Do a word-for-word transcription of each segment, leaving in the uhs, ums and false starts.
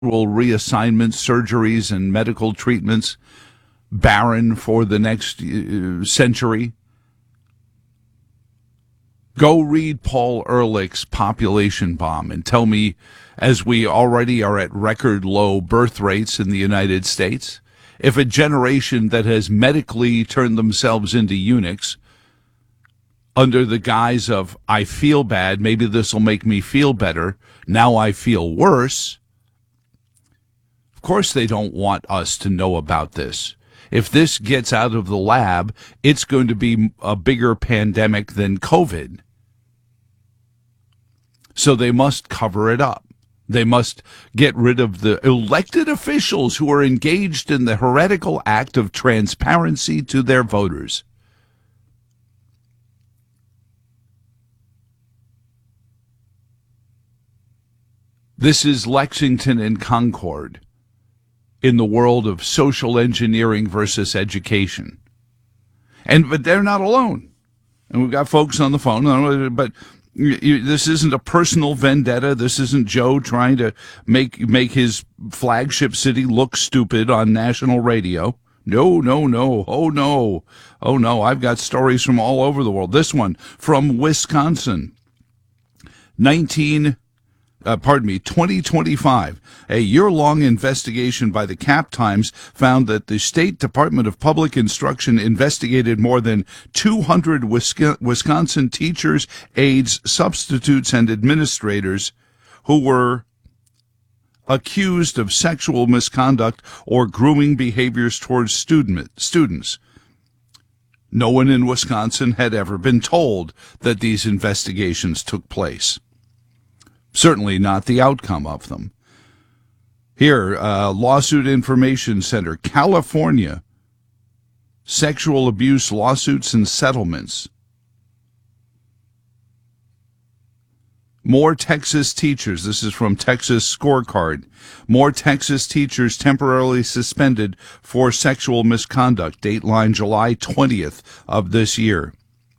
reassignment surgeries and medical treatments barren for the next uh, century. Go read Paul Ehrlich's Population Bomb and tell me, as we already are at record low birth rates in the United States, if a generation that has medically turned themselves into eunuchs under the guise of, I feel bad, maybe this will make me feel better, now I feel worse. Of course they don't want us to know about this. If this gets out of the lab, it's going to be a bigger pandemic than COVID. So they must cover it up. They must get rid of the elected officials who are engaged in the heretical act of transparency to their voters. This is Lexington and Concord in the world of social engineering versus education. And but they're not alone. And we've got folks on the phone, but you, this isn't a personal vendetta. This isn't Joe trying to make make his flagship city look stupid on national radio. No, no, no. Oh, no. Oh, no. I've got stories from all over the world. This one from Wisconsin. nineteen Uh, pardon me, twenty twenty-five, a year-long investigation by the Cap Times found that the State Department of Public Instruction investigated more than two hundred Wisconsin teachers, aides, substitutes, and administrators who were accused of sexual misconduct or grooming behaviors towards student, students. No one in Wisconsin had ever been told that these investigations took place. Certainly not the outcome of them. Here, uh, Lawsuit Information Center, California, sexual abuse lawsuits and settlements. More Texas teachers, this is from Texas Scorecard, more Texas teachers temporarily suspended for sexual misconduct, dateline July twentieth of this year.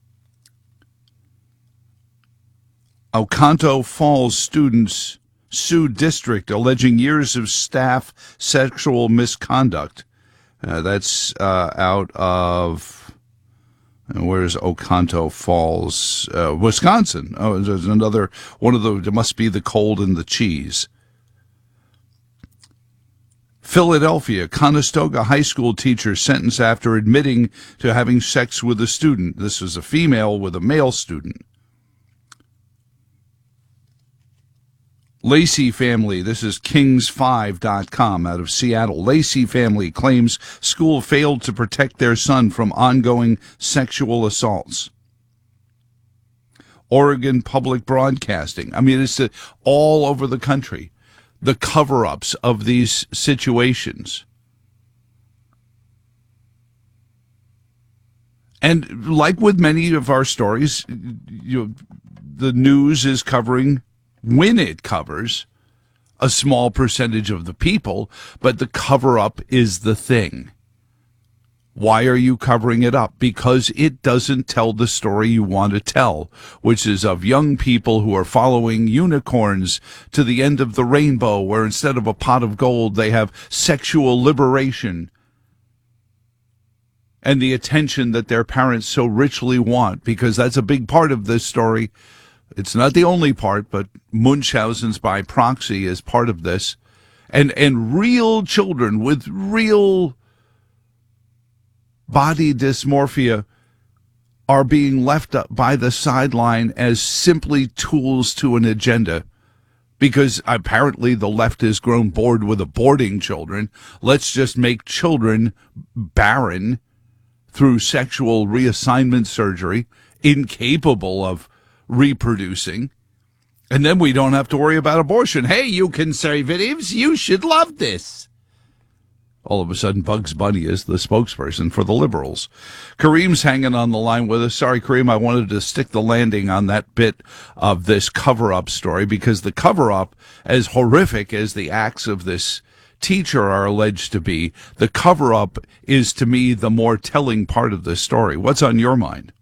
Oconto Falls students sue district alleging years of staff sexual misconduct. Uh, that's uh, out of, uh, where's Oconto Falls? Uh, Wisconsin. Oh, there's another one of the, it must be the cold and the cheese. Philadelphia, Conestoga High School teacher sentenced after admitting to having sex with a student. This was a female with a male student. Lacey family, this is kings five dot com out of Seattle. Lacey family claims school failed to protect their son from ongoing sexual assaults. Oregon Public Broadcasting. I mean, it's uh, all over the country. The cover-ups of these situations. And like with many of our stories, you know, the news is covering, when it covers, a small percentage of the people, but the cover-up is the thing. Why are you covering it up? Because it doesn't tell the story you want to tell, which is of young people who are following unicorns to the end of the rainbow, where instead of a pot of gold, they have sexual liberation and the attention that their parents so richly want, because that's a big part of this story. It's not the only part, but Munchausen's by proxy is part of this. And and real children with real body dysmorphia are being left up by the sideline as simply tools to an agenda. Because apparently the left has grown bored with aborting children. Let's just make children barren through sexual reassignment surgery, incapable of reproducing, and then we don't have to worry about abortion. Hey, you conservatives, you should love this. All of a sudden, Bugs Bunny is the spokesperson for the liberals. Kareem's hanging on the line with us. Sorry, Kareem, I wanted to stick the landing on that bit of this cover-up story, because the cover-up, as horrific as the acts of this teacher are alleged to be, the cover-up is, to me, the more telling part of this story. What's on your mind?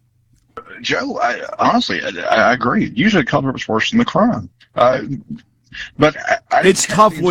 Joe, I, honestly, I, I agree. Usually, cover-up's worse than the crime. Uh, But I, I It's can't tough be